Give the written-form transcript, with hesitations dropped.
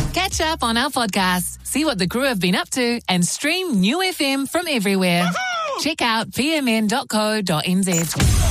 Catch up on our podcasts, see what the crew have been up to, and stream New FM from everywhere. Check out pmn.co.nz.